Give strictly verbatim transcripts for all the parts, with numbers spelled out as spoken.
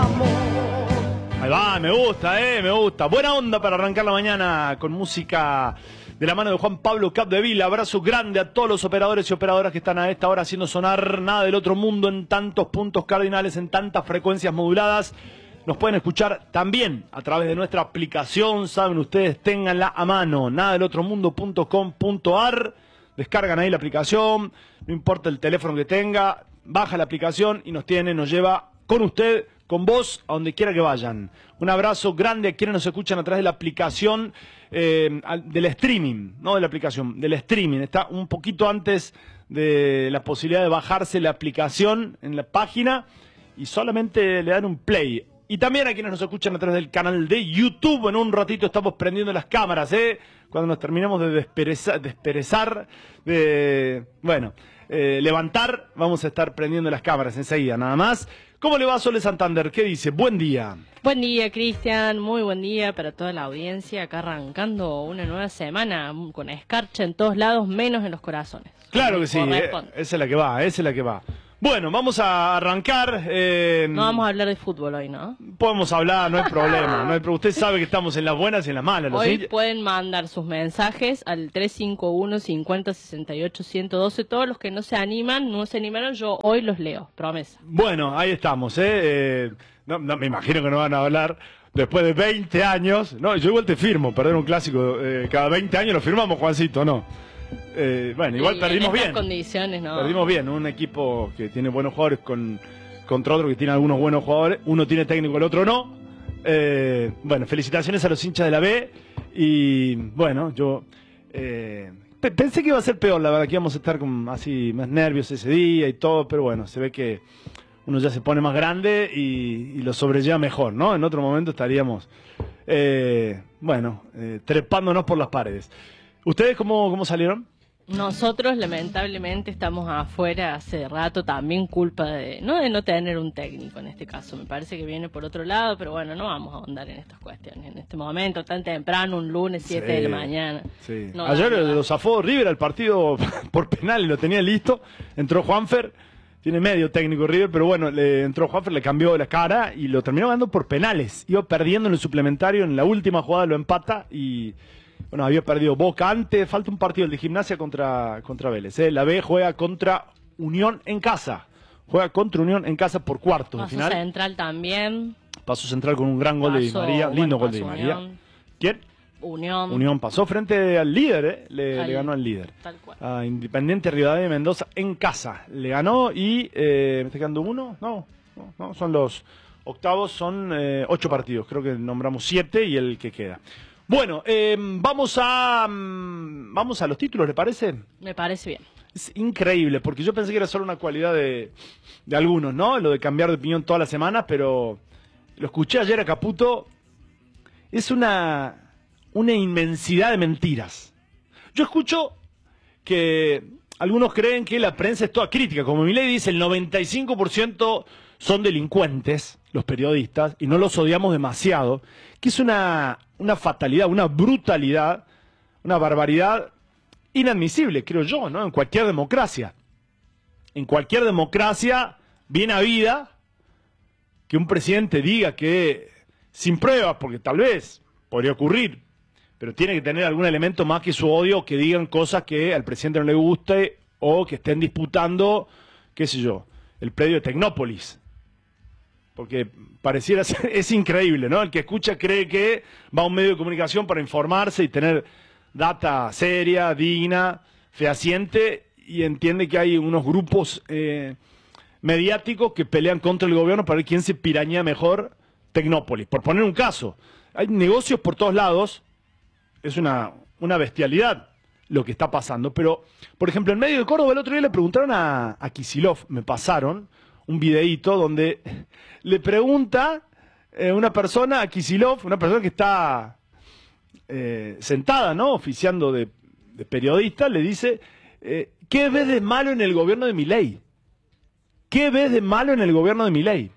Ahí va, me gusta, eh, me gusta. Buena onda para arrancar la mañana con música de la mano de Juan Pablo Capdevila. Abrazo grande a todos los operadores y operadoras que están a esta hora haciendo sonar nada del otro mundo en tantos puntos cardinales, en tantas frecuencias moduladas. Nos pueden escuchar también a través de nuestra aplicación, saben ustedes, ténganla a mano, nada del otro mundo punto com punto ar. Descargan ahí la aplicación, no importa el teléfono que tenga, baja la aplicación y nos tiene, nos lleva con usted, con vos, a donde quiera que vayan. Un abrazo grande a quienes nos escuchan a través de la aplicación, eh, del streaming, no de la aplicación, del streaming. Está un poquito antes de la posibilidad de bajarse la aplicación en la página y solamente le dan un play. Y también a quienes nos escuchan a través del canal de YouTube. En un ratito estamos prendiendo las cámaras, ¿eh? Cuando nos terminemos de desperezar, desperezar de, bueno, eh, levantar, vamos a estar prendiendo las cámaras enseguida, nada más. ¿Cómo le va a Sole Santander? ¿Qué dice? Buen día. Buen día, Cristian. Muy buen día para toda la audiencia. Acá arrancando una nueva semana con escarcha en todos lados, menos en los corazones. Claro que sí, eh, esa es la que va, esa es la que va. Bueno, vamos a arrancar. Eh, no vamos a hablar de fútbol hoy, ¿no? Podemos hablar, no hay problema. No hay, usted sabe que estamos en las buenas y en las malas. Hoy ¿sí? Pueden mandar sus mensajes al tres cinco uno, cincuenta, sesenta y ocho, ciento doce. Todos los que no se animan, no se animaron, yo hoy los leo, promesa. Bueno, ahí estamos, ¿eh? eh no, no, me imagino que no van a hablar después de veinte años. No, yo igual te firmo, perder un clásico. Eh, cada veinte años lo firmamos, Juancito, ¿no? Eh, bueno, igual y perdimos bien. Condiciones, ¿no? Perdimos bien, un equipo que tiene buenos jugadores con, contra otro que tiene algunos buenos jugadores. Uno tiene técnico, el otro no. Eh, bueno, felicitaciones a los hinchas de la B. Y bueno, yo eh, pe pensé que iba a ser peor, la verdad, que íbamos a estar con así más nervios ese día y todo. Pero bueno, se ve que uno ya se pone más grande y, y lo sobrelleva mejor, ¿no? En otro momento estaríamos, eh, bueno, eh, trepándonos por las paredes. ¿Ustedes cómo, cómo salieron? Nosotros lamentablemente estamos afuera hace rato, también culpa de no de no tener un técnico en este caso, me parece que viene por otro lado, pero bueno, no vamos a ahondar en estas cuestiones en este momento tan temprano, un lunes siete sí, de la mañana. Sí. No, Ayer no, no. lo zafó River al partido por penal y lo tenía listo, entró Juanfer, tiene medio técnico River, pero bueno, le entró Juanfer, le cambió la cara y lo terminó ganando por penales, iba perdiendo en el suplementario, en la última jugada lo empata y... Bueno, había perdido Boca antes, falta un partido el de Gimnasia contra, contra Vélez. ¿eh? La B juega contra Unión en casa. Juega contra Unión en casa por cuartos de final. Paso Central también. Paso Central con un gran gol de Di María, lindo gol de Di María. Unión. ¿Quién? Unión. Unión pasó frente al líder, ¿eh? le, le ganó al líder. Tal cual. A Independiente Rivadavia de Mendoza en casa. Le ganó y... Eh, ¿me está quedando uno? No, no, no son los octavos, son eh, ocho partidos. Creo que nombramos siete y el que queda. Bueno, eh, vamos a um, vamos a los títulos, ¿le parece? Me parece bien. Es increíble, porque yo pensé que era solo una cualidad de, de algunos, ¿no? Lo de cambiar de opinión toda la semana, pero lo escuché ayer a Caputo. Es una, una inmensidad de mentiras. Yo escucho que algunos creen que la prensa es toda crítica. Como Milei dice, el noventa y cinco por ciento son delincuentes, los periodistas, y no los odiamos demasiado, que es una... una fatalidad, una brutalidad, una barbaridad inadmisible, creo yo, ¿no? En cualquier democracia. En cualquier democracia bien habida que un presidente diga que, sin pruebas, porque tal vez podría ocurrir, pero tiene que tener algún elemento más que su odio, que digan cosas que al presidente no le guste o que estén disputando, qué sé yo, el predio de Tecnópolis. Porque pareciera ser, es increíble, ¿no? El que escucha cree que va a un medio de comunicación para informarse y tener data seria, digna, fehaciente, y entiende que hay unos grupos eh, mediáticos que pelean contra el gobierno para ver quién se pirañea mejor Tecnópolis. Por poner un caso, hay negocios por todos lados, es una, una bestialidad lo que está pasando, pero, por ejemplo, en medio de Córdoba el otro día le preguntaron a, a Kicillof, me pasaron un videíto donde le pregunta eh, una persona a Kicillof, una persona que está eh, sentada, ¿no? Oficiando de, de periodista, le dice, eh, ¿qué ves de malo en el gobierno de Milei? ¿Qué ves de malo en el gobierno de Milei?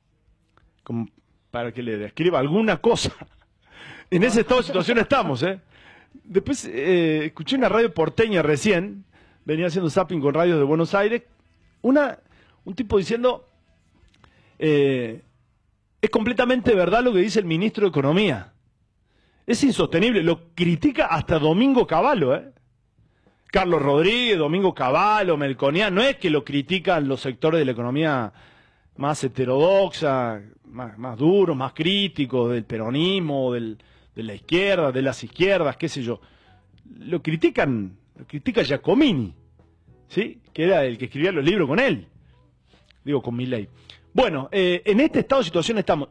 Como para que le describa alguna cosa. En ese estado de situación estamos, ¿eh? Después eh, escuché una radio porteña recién, venía haciendo zapping con radios de Buenos Aires, una... un tipo diciendo, eh, es completamente verdad lo que dice el ministro de Economía. Es insostenible, lo critica hasta Domingo Cavallo, ¿eh? Carlos Rodríguez, Domingo Cavallo, Melconian, no es que lo critican los sectores de la economía más heterodoxa, más, más duros, más críticos, del peronismo, del, de la izquierda, de las izquierdas, qué sé yo. Lo critican, lo critica Giacomini, ¿sí? Que era el que escribía los libros con él. Digo, con Milei. Bueno, eh, en este estado de situación estamos.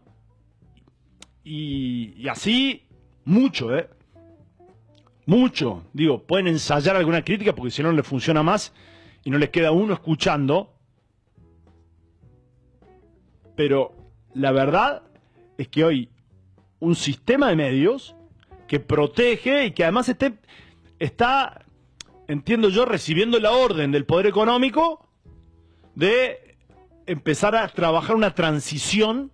Y, y así, mucho, ¿eh? Mucho. Digo, pueden ensayar alguna crítica porque si no, no les funciona más y no les queda uno escuchando. Pero la verdad es que hoy un sistema de medios que protege y que además esté, está, entiendo yo, recibiendo la orden del poder económico de empezar a trabajar una transición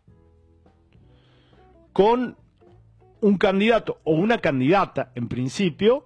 con un candidato o una candidata, en principio,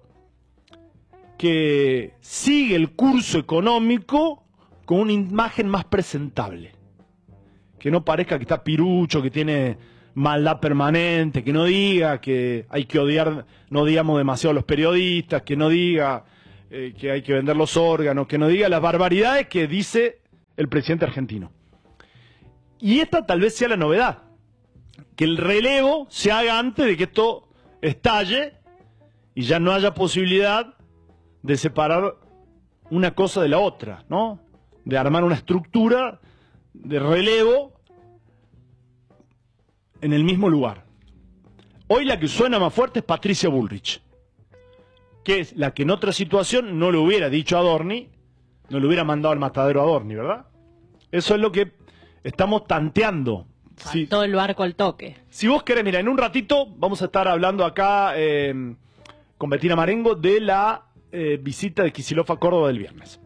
que sigue el curso económico con una imagen más presentable. Que no parezca que está pirucho, que tiene maldad permanente, que no diga que hay que odiar, no odiamos demasiado a los periodistas, que no diga eh, que hay que vender los órganos, que no diga las barbaridades que dice el presidente argentino. Y esta tal vez sea la novedad. Que el relevo se haga antes de que esto estalle y ya no haya posibilidad de separar una cosa de la otra, ¿no? De armar una estructura de relevo en el mismo lugar. Hoy la que suena más fuerte es Patricia Bullrich, que es la que en otra situación no le hubiera dicho a Adorni, no le hubiera mandado al matadero a Adorni, ¿verdad? Eso es lo que estamos tanteando. Sí. Todo el barco al toque. Si vos querés, mira, en un ratito vamos a estar hablando acá eh, con Bettina Marengo de la eh, visita de Kicillof a Córdoba del viernes.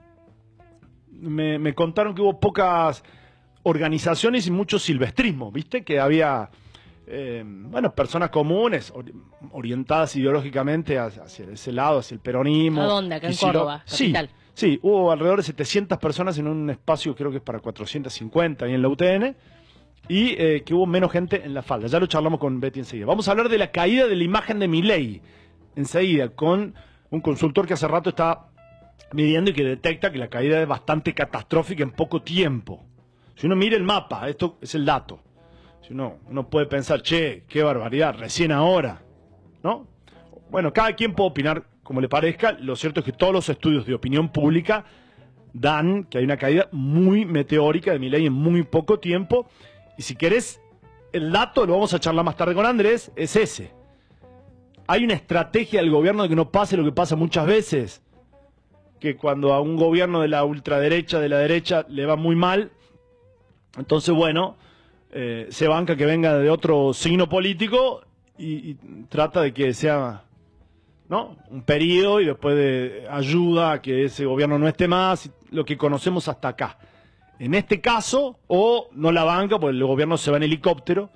Me, me contaron que hubo pocas organizaciones y mucho silvestrismo, ¿viste? Que había, eh, bueno, personas comunes, or, orientadas ideológicamente hacia, hacia ese lado, hacia el peronismo. ¿A dónde? Acá en Kicillof. Córdoba, capital. Sí, sí, hubo alrededor de setecientas personas en un espacio, creo que es para cuatrocientas cincuenta ahí en la U T N. Y eh, que hubo menos gente en la falda. Ya lo charlamos con Betty enseguida. Vamos a hablar de la caída de la imagen de Milei enseguida, con un consultor que hace rato está midiendo y que detecta que la caída es bastante catastrófica en poco tiempo. Si uno mira el mapa, esto es el dato. Si uno, uno puede pensar, che, qué barbaridad, recién ahora, ¿no? Bueno, cada quien puede opinar como le parezca. Lo cierto es que todos los estudios de opinión pública dan que hay una caída muy meteórica de Milei en muy poco tiempo. Y si querés, el dato, lo vamos a charlar más tarde con Andrés, es ese. Hay una estrategia del gobierno de que no pase lo que pasa muchas veces, que cuando a un gobierno de la ultraderecha, de la derecha, le va muy mal, entonces, bueno, eh, se banca que venga de otro signo político y, y trata de que sea, ¿no?, un periodo y después de ayuda a que ese gobierno no esté más, lo que conocemos hasta acá. En este caso, o no la banca, porque el gobierno se va en helicóptero.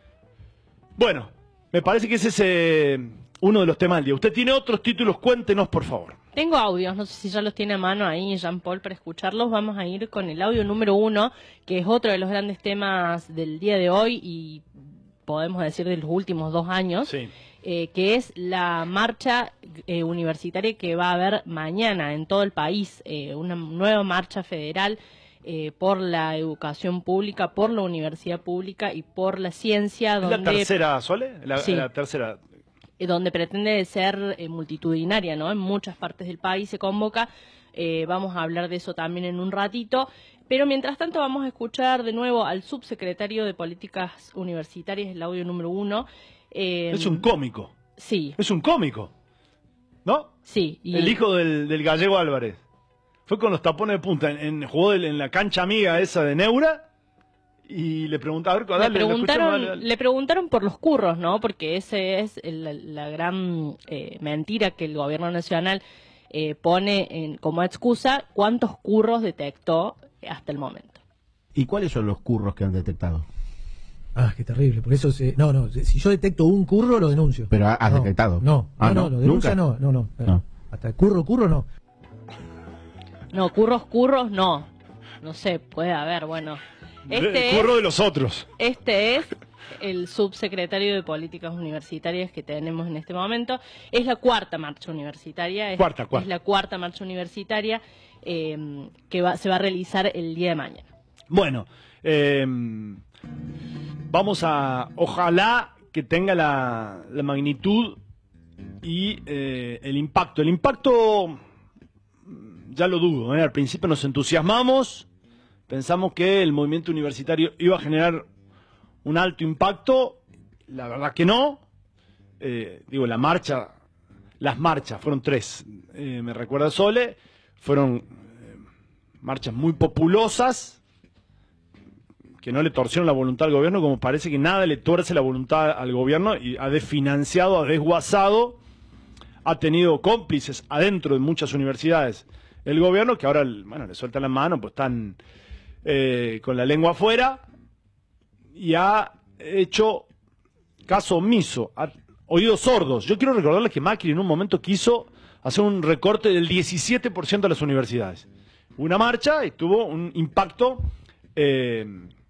Bueno, me parece que ese es eh, uno de los temas del día. Usted tiene otros títulos, cuéntenos, por favor. Tengo audios, no sé si ya los tiene a mano ahí, Jean-Paul, para escucharlos. Vamos a ir con el audio número uno, que es otro de los grandes temas del día de hoy y podemos decir de los últimos dos años. Sí. Eh, que es la marcha eh, universitaria que va a haber mañana en todo el país, eh, una nueva marcha federal eh, por la educación pública, por la universidad pública y por la ciencia. ¿Es donde, la tercera, Sole? La, sí, la tercera. Eh, donde pretende ser eh, multitudinaria, ¿no? En muchas partes del país se convoca. Eh, vamos a hablar de eso también en un ratito. Pero mientras tanto vamos a escuchar de nuevo al subsecretario de Políticas Universitarias, el audio número uno. Eh, es un cómico. Sí. Es un cómico, ¿no? Sí. Y el hijo del, del gallego Álvarez. Fue con los tapones de punta, en, en jugó en, en la cancha amiga esa de Neura y le preguntaron, dale, le preguntaron, dale, dale. le preguntaron por los curros, ¿no? Porque ese es el, la gran eh, mentira que el gobierno nacional eh, pone en, como excusa, cuántos curros detectó hasta el momento. ¿Y cuáles son los curros que han detectado? Ah, qué terrible, porque eso se... No, no, si yo detecto un curro, lo denuncio. ¿Pero has no, detectado? No, ah, no, no, lo denuncia no, no, no, no. Hasta el curro, curro no. No, curros, curros no. No sé, puede haber, bueno. Este el curro es, de los otros. Este es el subsecretario de Políticas Universitarias que tenemos en este momento. Es la cuarta marcha universitaria. Es, Cuarta, cuarta. es la cuarta marcha universitaria eh, que va, se va a realizar el día de mañana. Bueno, eh, vamos a... Ojalá que tenga la, la magnitud y eh, el impacto. El impacto, ya lo dudo, ¿eh? Al principio nos entusiasmamos, pensamos que el movimiento universitario iba a generar un alto impacto, la verdad que no. Eh, digo, la marcha, las marchas, fueron tres, eh, me recuerda Sole, fueron eh, marchas muy populosas, que no le torcieron la voluntad al gobierno, como parece que nada le tuerce la voluntad al gobierno, y ha desfinanciado, ha desguazado, ha tenido cómplices adentro de muchas universidades. El gobierno, que ahora, bueno, le suelta la mano, pues están eh, con la lengua afuera, y ha hecho caso omiso, ha oídos sordos. Yo quiero recordarles que Macri en un momento quiso hacer un recorte del diecisiete por ciento de las universidades. Una marcha y tuvo un impacto eh,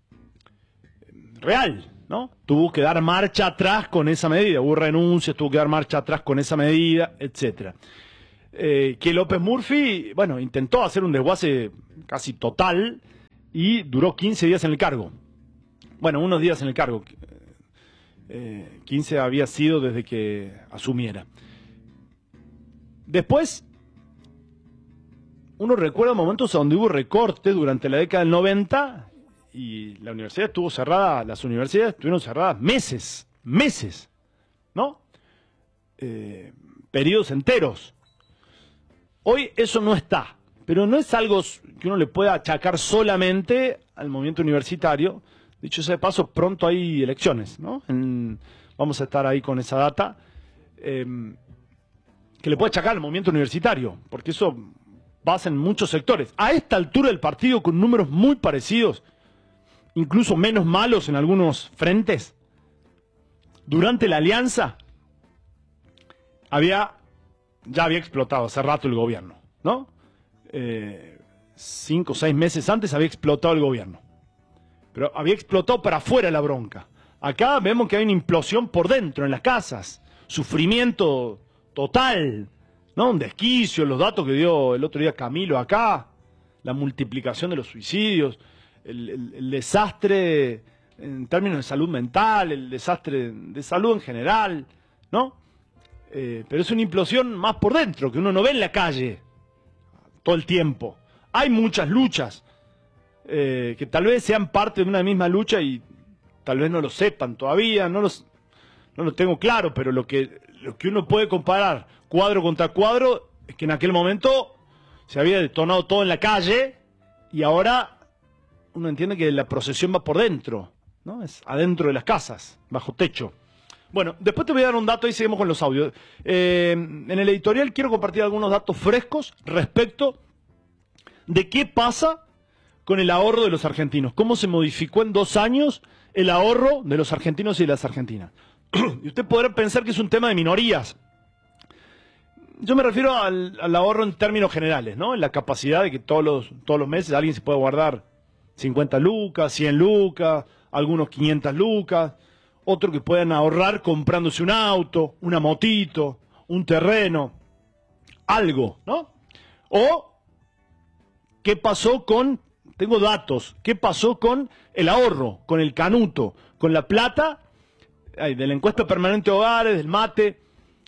real, ¿no? Tuvo que dar marcha atrás con esa medida, hubo renuncias, tuvo que dar marcha atrás con esa medida, etcétera. Eh, que López Murphy, bueno, intentó hacer un desguace casi total y duró quince días en el cargo. Bueno, unos días en el cargo. Eh, quince había sido desde que asumiera. Después, uno recuerda momentos donde hubo recortes durante la década del noventa y la universidad estuvo cerrada, las universidades estuvieron cerradas meses, meses, ¿no? Eh, periodos enteros. Hoy eso no está, pero no es algo que uno le pueda achacar solamente al movimiento universitario. Dicho sea de paso, pronto hay elecciones, ¿no? En, vamos a estar ahí con esa data, eh, que le puede achacar al movimiento universitario, porque eso pasa en muchos sectores. A esta altura del partido, con números muy parecidos, incluso menos malos en algunos frentes, durante la alianza, había, ya había explotado hace rato el gobierno, ¿no? Eh, cinco o seis meses antes había explotado el gobierno. Pero había explotado para afuera la bronca. Acá vemos que hay una implosión por dentro, en las casas. Sufrimiento total, ¿no? Un desquicio, los datos que dio el otro día Camilo acá, la multiplicación de los suicidios, el, el, el desastre en términos de salud mental, el desastre de salud en general, ¿no? Eh, pero es una implosión más por dentro, que uno no ve en la calle todo el tiempo. Hay muchas luchas. Eh, que tal vez sean parte de una misma lucha y tal vez no lo sepan todavía, no, los, no lo tengo claro, pero lo que, lo que uno puede comparar cuadro contra cuadro es que en aquel momento se había detonado todo en la calle y ahora uno entiende que la procesión va por dentro, ¿no? Es adentro de las casas, bajo techo. Bueno, después te voy a dar un dato y seguimos con los audios. Eh, en el editorial quiero compartir algunos datos frescos respecto de qué pasa con el ahorro de los argentinos. ¿Cómo se modificó en dos años el ahorro de los argentinos y de las argentinas? Y usted podrá pensar que es un tema de minorías. Yo me refiero al, al ahorro en términos generales, ¿no? En la capacidad de que todos los, todos los meses alguien se puede guardar cincuenta lucas, cien lucas, algunos quinientas lucas, otro que puedan ahorrar comprándose un auto, una motito, un terreno, algo, ¿no? O, ¿qué pasó con... Tengo datos. ¿Qué pasó con el ahorro, con el canuto, con la plata ay, de la encuesta permanente de hogares, del mate?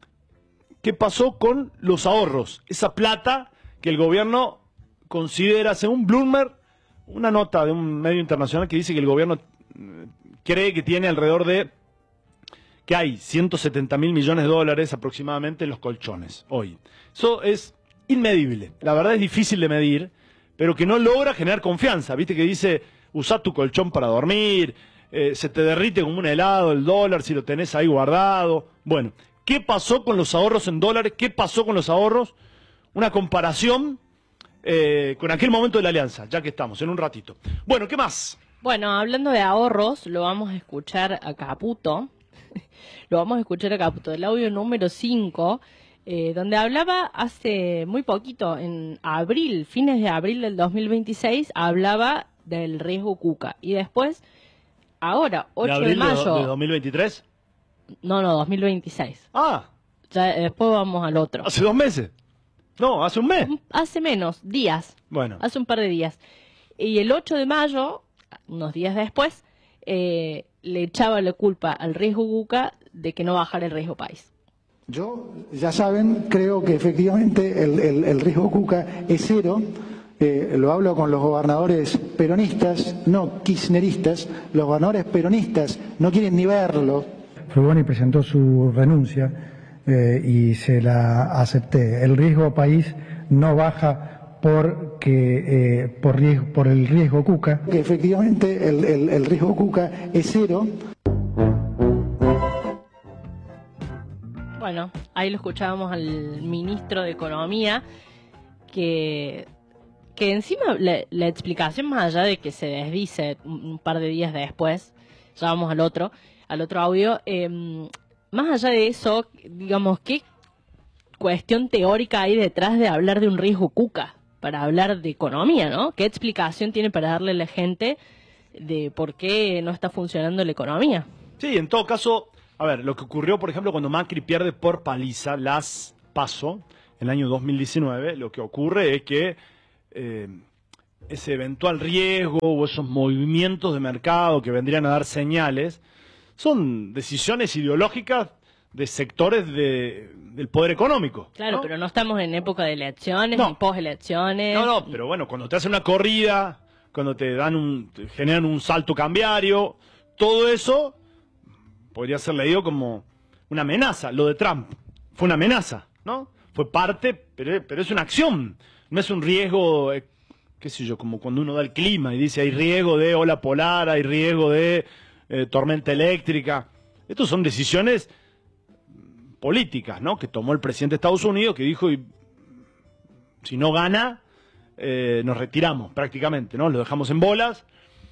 ¿Qué pasó con los ahorros? Esa plata que el gobierno considera, según Bloomberg, una nota de un medio internacional que dice que el gobierno cree que tiene alrededor de, que hay ciento setenta mil millones de dólares aproximadamente en los colchones hoy. Eso es inmedible. La verdad es difícil de medir, pero que no logra generar confianza. Viste que dice, usá tu colchón para dormir, eh, se te derrite como un helado el dólar si lo tenés ahí guardado. Bueno, ¿qué pasó con los ahorros en dólares? ¿Qué pasó con los ahorros? Una comparación eh, con aquel momento de la alianza, ya que estamos, en un ratito. Bueno, ¿qué más? Bueno, hablando de ahorros, lo vamos a escuchar a Caputo. Lo vamos a escuchar a Caputo, del audio número cinco. Eh, donde hablaba hace muy poquito, en abril, fines de abril del dos mil veintiséis, hablaba del riesgo Cuca. Y después, ahora, ocho de, ¿De abril mayo... de, de dos mil veintitrés? No, no, dos mil veintiséis. Ah, Ya, eh, después vamos al otro. hace dos meses. No, hace un mes. Hace menos, días. Bueno. Hace un par de días. Y el ocho de mayo, unos días después, eh, le echaba la culpa al riesgo Cuca de que no bajara el riesgo país. Yo, ya saben, creo que efectivamente el, el, el riesgo Cuca es cero. Eh, lo hablo con los gobernadores peronistas, no kirchneristas. Los gobernadores peronistas no quieren ni verlo. Frugoni presentó su renuncia eh, y se la acepté. El riesgo país no baja porque, eh, por, riesgo, por el riesgo Cuca. Que efectivamente el, el, el riesgo Cuca es cero. Bueno, ahí lo escuchábamos al ministro de Economía, que, que encima la, la explicación, más allá de que se desdice un, un par de días después, ya vamos al otro, al otro audio, eh, más allá de eso, digamos, ¿qué cuestión teórica hay detrás de hablar de un riesgo Cuca? Para hablar de economía, ¿no? ¿Qué explicación tiene para darle a la gente de por qué no está funcionando la economía? Sí, en todo caso... A ver, lo que ocurrió, por ejemplo, cuando Macri pierde por paliza las PASO en el año dos mil diecinueve, lo que ocurre es que eh, ese eventual riesgo o esos movimientos de mercado que vendrían a dar señales son decisiones ideológicas de sectores de, del poder económico. Claro, ¿no? pero no estamos en época de elecciones, No. ni post-elecciones. No, no, pero bueno, cuando te hacen una corrida, cuando te dan un, te generan un salto cambiario, todo eso podría ser leído como una amenaza. Lo de Trump fue una amenaza, ¿no? Fue parte, pero, pero es una acción. No es un riesgo, eh, qué sé yo, como cuando uno da el clima y dice hay riesgo de ola polar, hay riesgo de eh, tormenta eléctrica. Estas son decisiones políticas, ¿no? Que tomó el presidente de Estados Unidos, que dijo, y, si no gana, eh, nos retiramos prácticamente, ¿no? Lo dejamos en bolas.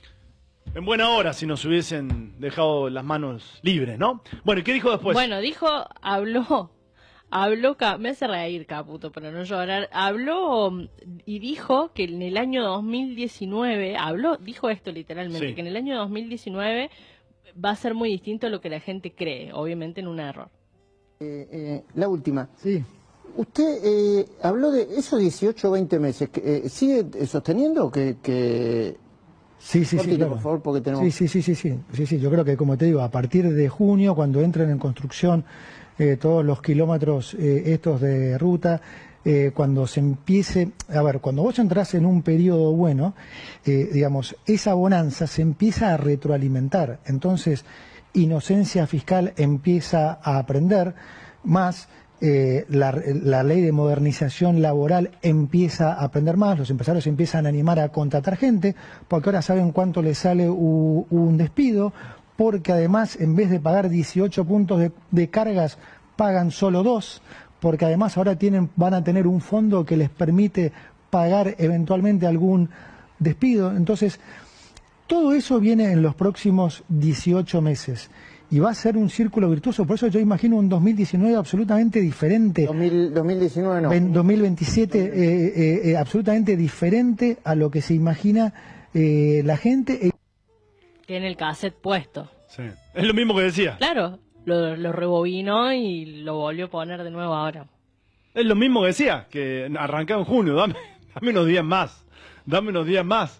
En buena hora si nos hubiesen dejado las manos libres, ¿no? Bueno, ¿y qué dijo después? Bueno, dijo, habló, habló, me hace reír, Caputo, para no llorar, habló y dijo que en el año dos mil diecinueve, habló, dijo esto literalmente, Sí. que en el año dos mil diecinueve va a ser muy distinto a lo que la gente cree, obviamente en un error. Eh, eh, la última. Sí. Usted eh, habló de esos dieciocho o veinte meses. Que, eh, ¿Sigue sosteniendo que...? que... Sí, sí, sí, Cortito, claro. por favor, porque tenemos... sí, sí, sí, sí, sí, sí, sí, yo creo que, como te digo, a partir de junio, cuando entren en construcción eh, todos los kilómetros eh, estos de ruta, eh, cuando se empiece, a ver, cuando vos entras en un periodo bueno, eh, digamos, esa bonanza se empieza a retroalimentar, entonces Inocencia Fiscal empieza a aprender más. Eh, la, la ley de modernización laboral empieza a aprender más, los empresarios empiezan a animar a contratar gente, porque ahora saben cuánto les sale u, un despido, porque además en vez de pagar dieciocho puntos de, de cargas, pagan solo dos, porque además ahora tienen, van a tener un fondo que les permite pagar eventualmente algún despido. Entonces, todo eso viene en los próximos dieciocho meses. Y va a ser un círculo virtuoso, por eso yo imagino un dos mil diecinueve absolutamente diferente. dos mil, dos mil diecinueve no. En dos mil veintisiete eh, eh, eh, absolutamente diferente a lo que se imagina eh, la gente. Tiene el cassette puesto. Sí. Es lo mismo que decía. Claro, lo, lo rebobinó y lo volvió a poner de nuevo ahora. Es lo mismo que decía, que arrancaba en junio, dame, dame unos días más, dame unos días más.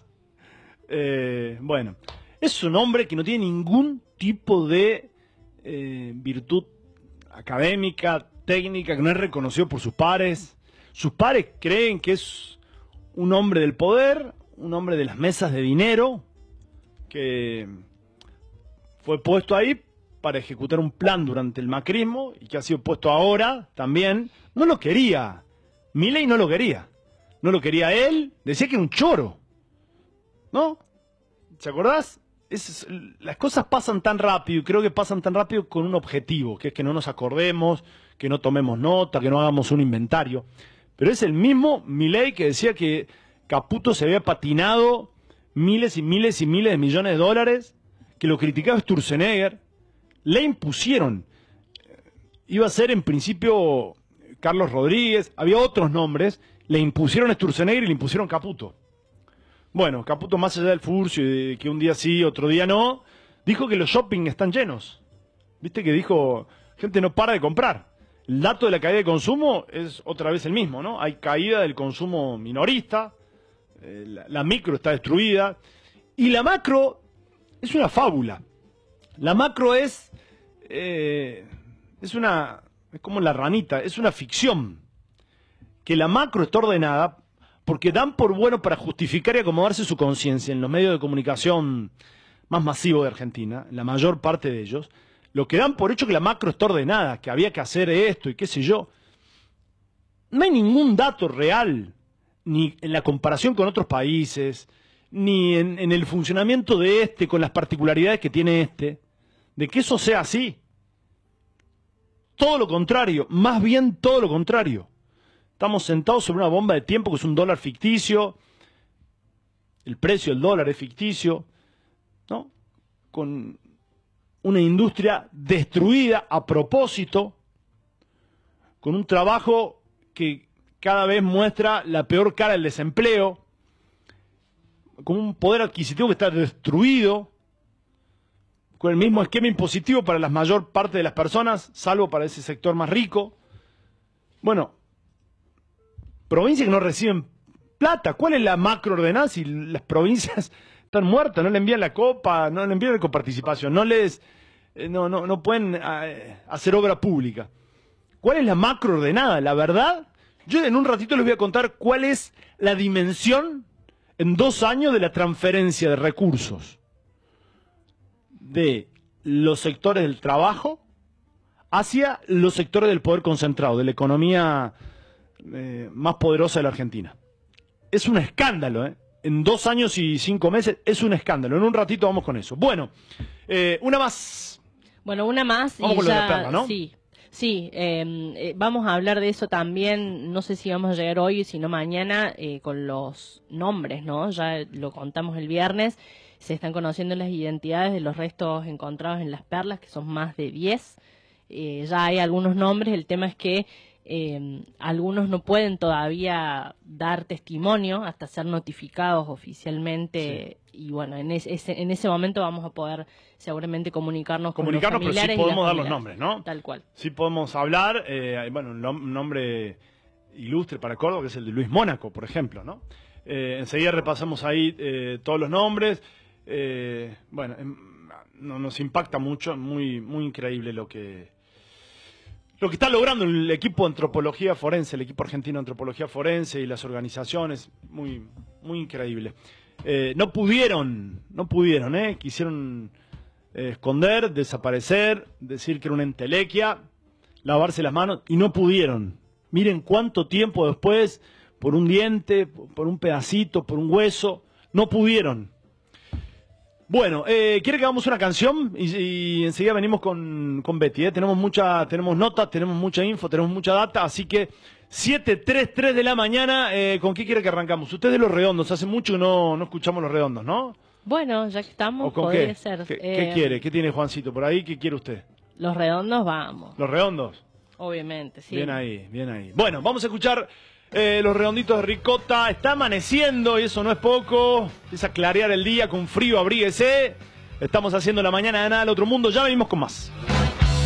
Eh, bueno, es un hombre que no tiene ningún tipo de eh, virtud académica, técnica, que no es reconocido por sus pares. Sus pares creen que es un hombre del poder, un hombre de las mesas de dinero, que fue puesto ahí para ejecutar un plan durante el macrismo y que ha sido puesto ahora también. No lo quería, Milei no lo quería, no lo quería él, decía que era un choro, ¿no? ¿Te acordás? Es, las cosas pasan tan rápido y creo que pasan tan rápido con un objetivo, que es que no nos acordemos, que no tomemos nota, que no hagamos un inventario. Pero es el mismo Milei que decía que Caputo se había patinado miles y miles y miles de millones de dólares, que lo criticaba Sturzenegger. Le impusieron. Iba a ser en principio Carlos Rodríguez, había otros nombres, le impusieron a Sturzenegger y le impusieron Caputo. Bueno, Caputo, más allá del furcio y de que un día sí, otro día no, dijo que los shopping están llenos. Viste que dijo, gente no para de comprar. El dato de la caída de consumo es otra vez el mismo, ¿no? Hay caída del consumo minorista, eh, la, la micro está destruida, y la macro es una fábula. La macro es, eh, es una, es como la ranita, es una ficción. Que la macro está ordenada porque dan por bueno para justificar y acomodarse su conciencia en los medios de comunicación más masivos de Argentina, la mayor parte de ellos, lo que dan por hecho que la macro está ordenada, que había que hacer esto y qué sé yo. No hay ningún dato real, ni en la comparación con otros países, ni en, en el funcionamiento de este, con las particularidades que tiene este, de que eso sea así. Todo lo contrario, más bien todo lo contrario. Estamos sentados sobre una bomba de tiempo que es un dólar ficticio, el precio del dólar es ficticio, ¿no? Con una industria destruida a propósito, con un trabajo que cada vez muestra la peor cara del desempleo, con un poder adquisitivo que está destruido, con el mismo esquema impositivo para la mayor parte de las personas, salvo para ese sector más rico. Bueno, provincias que no reciben plata. ¿Cuál es la macro ordenada si las provincias están muertas? No le envían la copa, no le envían la coparticipación, no les, eh, no, no, no pueden eh, hacer obra pública. ¿Cuál es la macro ordenada? La verdad, yo en un ratito les voy a contar cuál es la dimensión en dos años de la transferencia de recursos de los sectores del trabajo hacia los sectores del poder concentrado, de la economía eh, más poderosa de la Argentina. Es un escándalo, ¿eh? En dos años y cinco meses es un escándalo. En un ratito vamos con eso. Bueno, eh, una más. Bueno, una más. Vamos y con lo ya, de la perla, ¿no? Sí, sí. Eh, eh, vamos a hablar de eso también. No sé si vamos a llegar hoy, sino mañana, eh, con los nombres, ¿no? Ya lo contamos el viernes. Se están conociendo las identidades de los restos encontrados en las perlas, que son más de diez. Eh, ya hay algunos nombres. El tema es que Eh, algunos no pueden todavía dar testimonio hasta ser notificados oficialmente, sí. Y bueno, en ese, en ese momento vamos a poder seguramente comunicarnos, comunicarnos con los familiares, pero sí podemos dar los familiares, nombres, ¿no? Tal cual. Sí podemos hablar, eh, bueno, un nombre ilustre para Córdoba, que es el de Luis Mónaco, por ejemplo, ¿no? Eh, enseguida repasamos ahí eh, todos los nombres, eh, bueno, eh, no, nos impacta mucho, muy, muy increíble lo que... Lo que está logrando el equipo de antropología forense, el equipo argentino de antropología forense y las organizaciones, muy, muy increíble. Eh, no pudieron, no pudieron, ¿eh? Quisieron eh, esconder, desaparecer, decir que era una entelequia, lavarse las manos y no pudieron. Miren cuánto tiempo después, por un diente, por un pedacito, por un hueso, no pudieron. Bueno, eh, ¿quiere que hagamos una canción? Y, y enseguida venimos con, con Betty, ¿eh? Tenemos mucha, tenemos notas, tenemos mucha info, tenemos mucha data, así que siete treinta y tres de la mañana, eh, ¿con qué quiere que arrancamos? Usted de Los Redondos, hace mucho que no, no escuchamos Los Redondos, ¿no? Bueno, ya que estamos, ¿O con podría qué? ser. ¿Qué, eh, ¿Qué quiere? ¿Qué tiene Juancito por ahí? ¿Qué quiere usted? Los Redondos, vamos. ¿Los Redondos? Obviamente, sí. Bien ahí, bien ahí. Bueno, vamos a escuchar... Eh, los redonditos de ricota. Está amaneciendo y eso no es poco. Empieza a clarear el día con frío, abríguese. Estamos haciendo la mañana de nada del otro mundo. Ya venimos con más.